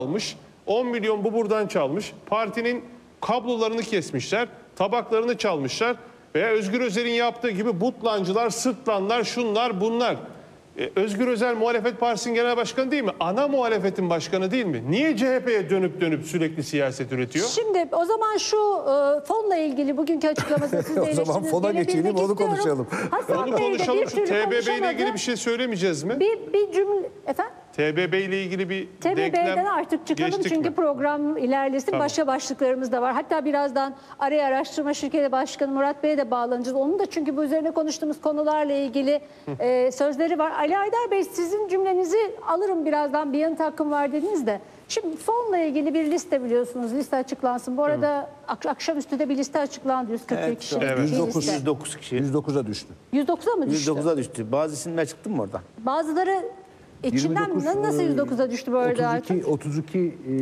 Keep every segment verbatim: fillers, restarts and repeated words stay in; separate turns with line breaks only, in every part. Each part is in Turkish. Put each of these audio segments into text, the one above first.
almış. on milyon bu buradan çalmış. Partinin kablolarını kesmişler. Tabaklarını çalmışlar. Veya Özgür Özel'in yaptığı gibi butlancılar, sırtlanlar, şunlar bunlar. Ee, Özgür Özel muhalefet partisinin genel başkanı değil mi? Ana muhalefetin başkanı değil mi? Niye C H P'ye dönüp dönüp sürekli siyaset üretiyor?
Şimdi o zaman şu e, fonla ilgili bugünkü açıklamasını siz de
O zaman fona geçelim, onu konuşalım.
Hasan
Onu
Bey de
konuşalım.
bir
Şu
türlü
T B B ile
konuşamadı.
ilgili bir şey söylemeyeceğiz mi?
Bir, bir cümle efendim.
T B B ile ilgili bir
T B B'den
denklem
artık çıkalım
geçtik
çünkü
mi?
program ilerlesin.
Tamam.
Başka başlıklarımız da var. Hatta birazdan Araya Araştırma Şirketi Başkanı Murat Bey'e de bağlanacağız. Onun da çünkü bu üzerine konuştuğumuz konularla ilgili e, sözleri var. Ali Aydar Bey, sizin cümlenizi alırım birazdan, bir yanıt hakkım var dediniz de. Şimdi fonla ilgili bir liste biliyorsunuz. Liste açıklansın. Bu arada ak akşamüstü de bir liste açıklandı. yüz kırk bir
Evet,
kişilik
evet.
bir
yüz dokuz.
liste.
yüz dokuz kişi.
yüz dokuza düştü.
yüz dokuza mı düştü?
yüz dokuza düştü. Bazı isimler çıktı mı oradan?
Bazıları içinden
yirmi dokuz,
nasıl yüz dokuza düştü bu arada?
otuz iki, otuz iki e,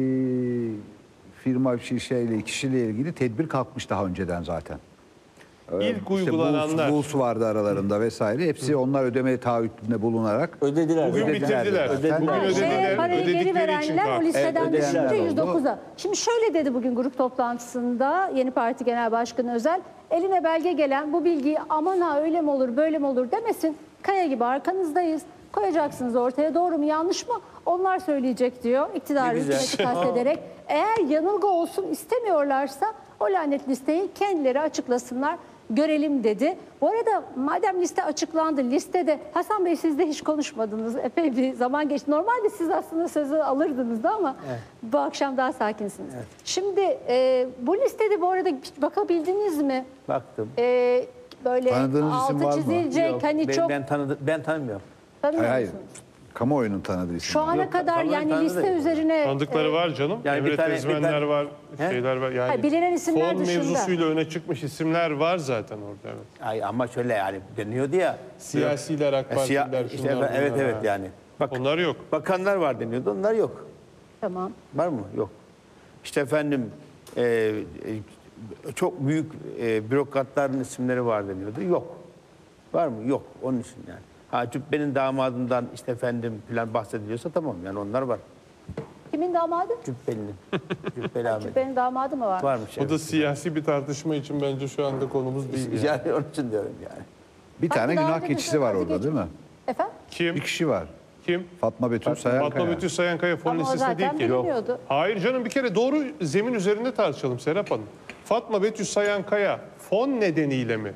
firma şişeyle, kişiyle ilgili tedbir kalkmış daha önceden zaten.
İlk
İşte
uygulananlar.
Burs, burs vardı aralarında vesaire. Hepsi onlar ödeme taahhütünde bulunarak
Ödediler.
Bugün
Ödediler
bitirdiler.
zaten.
Bugün
Ha, şeye
ödediler.
parayı geri
Ödedikleri için
verenler o
kalktı.
listeden
Evet, ödediler
düşünce
oldu.
yüz dokuza. Şimdi şöyle dedi bugün grup toplantısında Yeni Parti Genel Başkanı Özel, eline belge gelen bu bilgiyi aman ha öyle mi olur böyle mi olur demesin. Kaya gibi arkanızdayız. Koyacaksınız ortaya, doğru mu yanlış mı onlar söyleyecek diyor. İktidar
Ne güzel.
hükümeti kastederek. Eğer yanılgı olsun istemiyorlarsa o lanet listeyi kendileri açıklasınlar, görelim dedi. Bu arada madem liste açıklandı, listede Hasan Bey siz de hiç konuşmadınız. Epey bir zaman geçti. Normalde siz aslında sözü alırdınız da ama
Evet.
bu akşam daha sakinsiniz. Şimdi e, bu listede bu arada bakabildiniz mi?
Baktım.
E, böyle
Tanıdığınız isim var
altı
mı?
çizilecek
Yok,
hani
ben,
çok
ben, tanıdı, ben tanımıyorum.
tanımıyor
Hayır, hayır.
musunuz?
Kamuoyunun tanıdığı isim.
Şu ana
Yok,
kadar
tanı-
yani
tanıdı
liste
değil.
üzerine
Tanıdıkları
e,
var canım.
Yani bir
Emre
tane- bir
Tezmenler
tane-
var,
He?
şeyler var. Yani
Hayır, bilinen isimler
fon
dışında.
mevzusuyla öne çıkmış isimler var zaten orada. Evet.
Ay, ama şöyle yani deniyordu ya.
Siyasiler, AK
E, siya-
Partililer,
işte,
şunlar
evet
bunlar,
evet
ha.
yani. Bak,
Onlar yok.
bakanlar var deniyordu, onlar yok.
tamam.
Var mı? Yok. İşte efendim e, e, çok büyük e, bürokratların isimleri var deniyordu. Yok. Var mı? Yok. Onun için yani. Ha, Cübbe'nin damadından işte efendim falan bahsediliyorsa tamam yani onlar var.
Kimin damadı?
Cübbeli'nin. Cübbeli Ahmet.
Benim damadı mı var?
Varmış.
O
evet.
da siyasi bir tartışma için bence şu anda konumuz değil. Yani.
Yani onun için diyorum yani.
Bir tane
Hatta daha
günah
önce de
keçisi var
sözü
orada değil mi?
Efendim?
Kim?
Bir kişi var.
Kim?
Fatma Betül Sayankaya.
Fatma Betül Sayankaya fon
Ama o
listesinde değil
zaten
ki.
biliniyordu.
Hayır canım, bir kere doğru zemin üzerinde tartışalım Serap Hanım. Fatma Betül Sayankaya fon nedeniyle mi?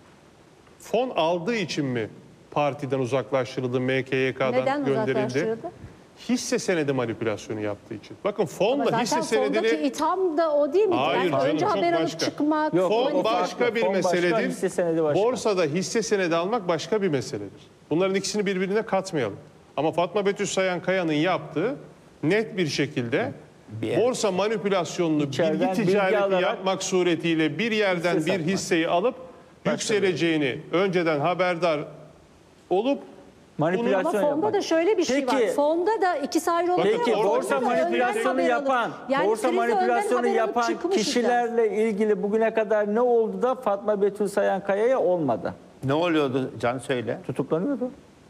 Fon aldığı için mi partiden uzaklaştırıldı, M K Y K'dan
Neden
gönderildi?
uzaklaştırıldı?
Hisse senedi manipülasyonu yaptığı için. Bakın
Ama
fonla
zaten
hisse
sondaki
senedini...
itham da o değil miydi?
Hayır
yani
canım,
önce
çok
haber alıp
başka.
çıkmak.
Yok,
Fon
o
başka
farklı.
bir
Fon başka,
meseledir.
hisse senedi başka.
Borsada hisse senedi almak başka bir meseledir. Bunların ikisini birbirine katmayalım. Ama Fatma Betül Sayankaya'nın yaptığı net bir şekilde
Bir yer.
borsa manipülasyonunu
İçeriden
bilgi
bilgi
ticareti
alarak
yapmak suretiyle bir yerden
hisse
bir
satmak.
hisseyi alıp yükseleceğini önceden haberdar olup
Ama
manipülasyon
fonda
yapmak.
da şöyle bir şey var.
Peki-
Fonda da ikisi ayrı olabilir.
Peki,
ama
Borsa
fonda da önden
manipülasyonu
haber alıp-
yapan,
yani
borsa
krize önden
manipülasyonu
haber alıp
yapan
çıkmış
kişilerle ilgili bugüne kadar ne oldu da Fatma Betül Sayankaya'ya olmadı?
Ne oluyordu Can söyle.
Tutuklanıyordu.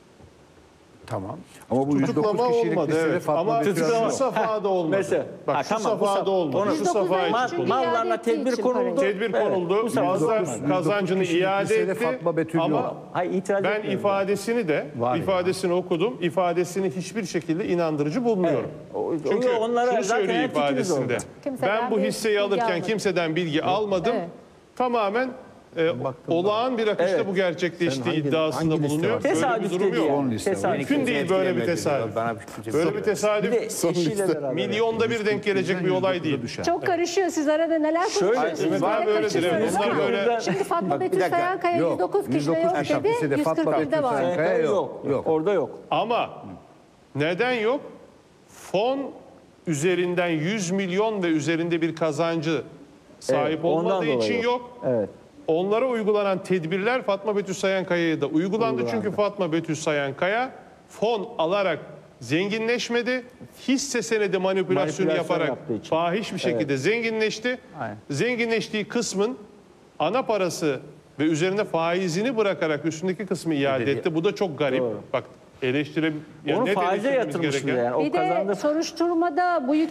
Tamam.
Ama bu yüz dokuz
tutuklama
kişilik
olmadı.
listede
Evet.
Fatma
Ama
Betül
şu
yok.
safhada olmadı.
Mesela.
Bak
Ha,
şu
tamam, bu
safhada
saf-
olmadı.
onu-
Şu
yüz dokuz
safhaya
Mal-
çıkıldı.
mal-
Mallarına
İade ettiği
tedbir
için
konuldu.
parayı.
Tedbir
Evet,
konuldu.
bu safhada
Fazla
olmadı.
kazancını
kişilik
iade
listede
etti.
Fatma Betül
Ama
yok.
Hayır, itiraz
ben
etmiyorum.
ifadesini de
Var ya.
ifadesini okudum. İfadesini hiçbir şekilde inandırıcı bulmuyorum.
O- o-
Çünkü
onlara
şunu
zaten
söylüyor
fikrimiz
ifadesinde.
orada.
Kimseden
Ben bu
bir
hisseyi
bilgi
alırken
almadım.
kimseden bilgi almadım.
Evet.
Tamamen e, olağan bir akışta
Evet.
bu gerçekleştiği
Sen hangi-
iddiasında
hangi liste
bulunuyor.
var?
Böyle bir
Tesadüf
durum
dedi
yok.
yani.
Son liste var.
Tesadüf.
Mümkün değil böyle bir
Etkilemedi
tesadüf.
diyor. Bana bir kimse
Böyle
bir
bir
Bir
tesadüf
de eşiyle beraber.
milyonda bir denk gelecek bir olay değil.
Düşer.
Çok karışıyor, siz arada neler konuşuyorsunuz?
Şöyle,
evet,
Böyle
abi, öyledir,
kaçırıyoruz
evet. Bunlar
ama
böyle-
Şimdi Fatma
Bak, bir
Betül
dakika.
Sayankaya
Yok,
yüz dokuz kişide
yüz dokuz
yok
kişi
dedi,
listede Fatma
yüz kırk birde
Betül
var.
Sayankaya
Sayankaya
yok.
yok.
Yok.
Orada yok.
Ama neden yok? Fon üzerinden yüz milyon ve üzerinde bir kazancı sahip
Evet, ondan
olmadığı
dolayı
için
yok.
yok.
Evet.
Onlara uygulanan tedbirler Fatma Betül Sayankaya'ya da uygulandı.
Uygulandı.
Çünkü Fatma Betül Sayankaya fon alarak zenginleşmedi. Hisse senedi manipülasyonu
Manipülasyon
yaparak
yaptığı için.
fahiş bir şekilde zenginleşti.
Aynen.
Zenginleştiği kısmın ana parası ve üzerine faizini bırakarak üstündeki kısmı iade etti. Bu da çok garip.
Doğru.
Bak eleştire... yani
Onu
net
faize
eleştirmemiz
yatırmıştı
gereken-
yani. O
Bir de
kazandı.
soruşturmada bu yük